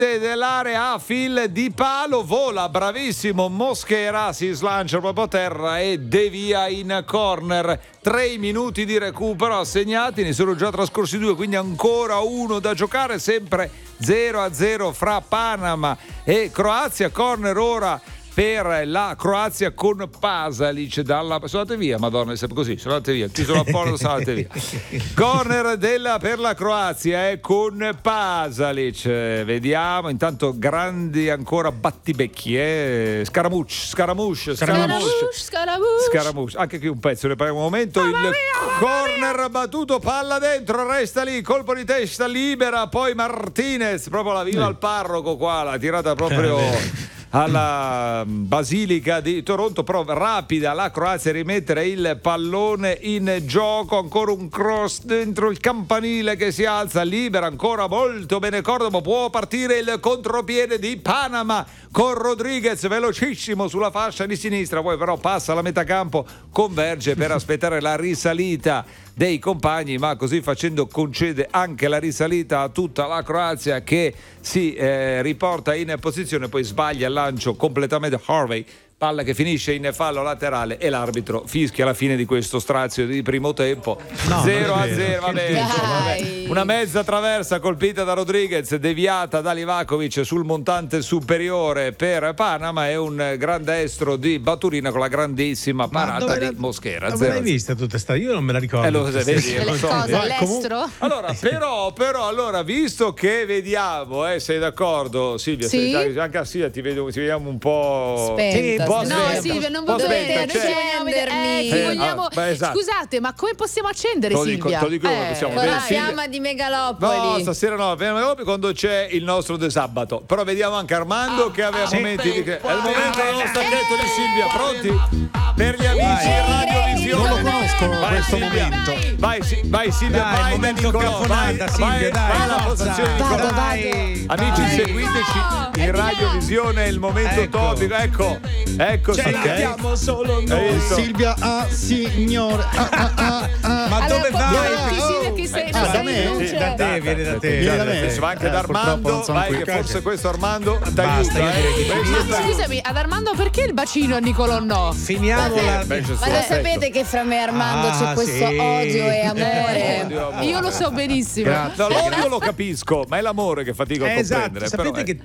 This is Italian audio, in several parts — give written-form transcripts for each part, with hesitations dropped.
dell'area a fil di palo, vola bravissimo Mosquera, si slancia proprio a terra e devia in corner. 3 minuti di recupero assegnati, ne sono già trascorsi 2, quindi ancora uno da giocare, sempre 0-0 fra Panama e Croazia. Corner ora per la Croazia con Pasalic sono andate via, madonna, è sempre così, sono andate via, chiuso la porta, sono andate via. Corner per la Croazia con Pasalic, vediamo, intanto grandi ancora battibecchi, Scaramouche, anche qui un pezzo, ne parliamo un momento. Corner battuto, palla dentro, resta lì, colpo di testa libera, poi Martinez, proprio la viva al parroco qua, la tirata proprio alla Basilica di Toronto, però rapida la Croazia a rimettere il pallone in gioco, ancora un cross dentro il campanile che si alza, libera ancora molto bene Cordoba, può partire il contropiede di Panama con Rodriguez velocissimo sulla fascia di sinistra, poi però passa la metà campo, converge per aspettare la risalita dei compagni, ma così facendo concede anche la risalita a tutta la Croazia che si riporta in posizione, poi sbaglia il lancio completamente Harvey, palla che finisce in fallo laterale e l'arbitro fischia la fine di questo strazio di primo tempo. 0-0, vabbè. Una mezza traversa colpita da Rodriguez, deviata da Livakovic sul montante superiore per Panama, e un gran destro di Baturina con la grandissima parata di Mosquera. Dove l'hai vista tutta sta? Io non me la ricordo. L'estro? Allora, però, allora, visto che vediamo, sei d'accordo, Silvia? Sì? Anche a Silvia ti vediamo un po'. Spenta. No, Silvia, non dovete accendermi. Esatto. Scusate, ma come possiamo accendere Silvia? Te lo dico come possiamo. Con la fiamma di Megalopoli. No, stasera no, quando c'è il nostro De Sabato. Però vediamo anche Armando che aveva momenti di. È il momento dello stacchetto di Silvia. Pronti? Per gli amici in radiovisione. Non lo conosco questo momento. Vai Silvia, dai, vai momento Nicolò, caffonata, Silvia, dai, alla posizione di Nicolò. Amici, seguiteci in radiovisione, il momento topico. Ecco, sentiamo solo noi. Silvia, signore. Ma dove vai? Silvia, che sei da me? Da te, viene da te. Viene da me. Adesso va anche da Armando. Vai, che forse questo Armando Basta, io direi che Ma scusami, ad Armando perché il bacino a Nicolò no? finiamo la. Ma lo sapete che fra me e Armando c'è questo odio e amore? Io lo so benissimo. No, l'odio lo capisco, ma è l'amore che fatico a comprendere. Sapete che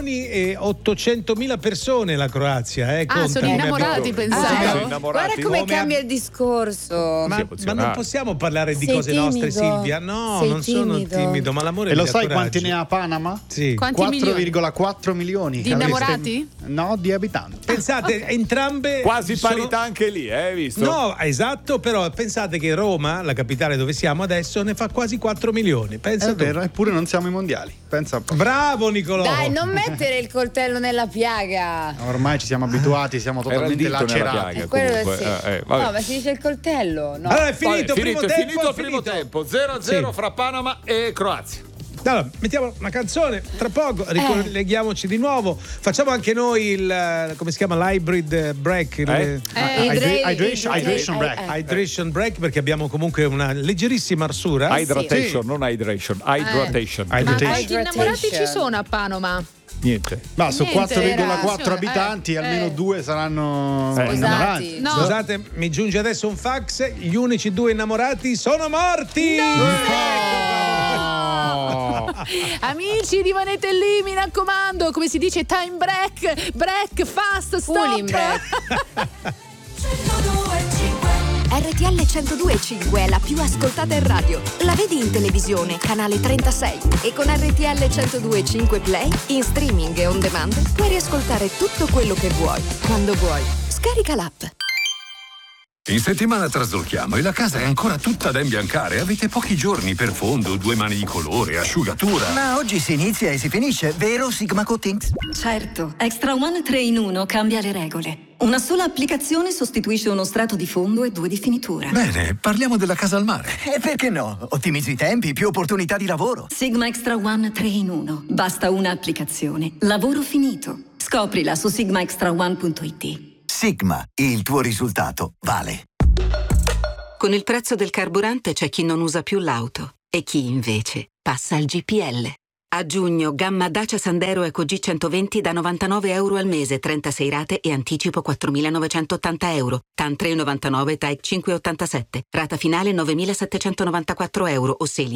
3.800.000 persone la Croazia sono innamorati, pensavo. Guarda come cambia il discorso. Ma non possiamo parlare di cose nostre, Silvia? No, non sono timido, ma l'amore. E lo sai quanti ne ha Panama? Sì. 4,4 milioni. Di innamorati? No, di abitanti. Pensate, entrambe quasi parità anche lì, hai visto? No, esatto, però pensate che Roma, la capitale dove siamo adesso, ne fa quasi 4 milioni. Pensa è vero, eppure non siamo ai mondiali. Pensa un po'. Bravo Nicolò. Dai, non mettere il coltello nella piaga. Ormai ci siamo abituati, siamo totalmente lacerati. Quello sì. No, ma si dice il coltello. No. Allora è finito il primo tempo. Il primo tempo. 0-0 fra Panama e Croazia. Allora, mettiamo una canzone tra poco, ricolleghiamoci di nuovo. Facciamo anche noi il, come si chiama, l'hybrid break, Hydration break. Hydration break, perché abbiamo comunque una leggerissima arsura. Hydration, non hydration, hydratation. Quanti innamorati ci sono a Panama? Niente. Ma su 4,4 abitanti almeno 2 saranno innamorati. No. Scusate, mi giunge adesso un fax. Gli unici 2 innamorati sono morti. Amici, rimanete lì, mi raccomando. Come si dice, time break fast, stop. Cooling break. RTL 102.5 è la più ascoltata in radio. La vedi in televisione, canale 36. E con RTL 102.5 Play, in streaming e on demand, puoi riascoltare tutto quello che vuoi, quando vuoi. Scarica l'app. In settimana traslochiamo e la casa è ancora tutta da imbiancare. Avete pochi giorni per fondo, 2 mani di colore, asciugatura. Ma oggi si inizia e si finisce, vero Sigma Coatings? Certo, Extra One 3 in 1 cambia le regole. Una sola applicazione sostituisce uno strato di fondo e 2 di finitura. Bene, parliamo della casa al mare. E perché no? Ottimizzi i tempi, più opportunità di lavoro. Sigma Extra One 3 in 1. Basta una applicazione. Lavoro finito. Scoprila su sigmaextraone.it. Sigma, il tuo risultato vale. Con il prezzo del carburante c'è chi non usa più l'auto e chi invece passa al GPL. A giugno, gamma Dacia Sandero Eco G120 da €99 al mese, 36 rate e anticipo €4.980. TAN 3,99, TAEC 5,87. Rata finale €9.794 o se